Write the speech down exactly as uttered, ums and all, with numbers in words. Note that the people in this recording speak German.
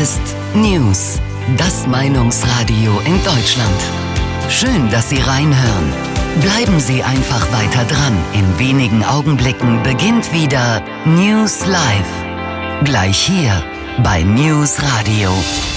ist News, das Meinungsradio in Deutschland. Schön, dass Sie reinhören. Bleiben Sie einfach weiter dran. In wenigen Augenblicken beginnt wieder News Live. Gleich hier bei News Radio.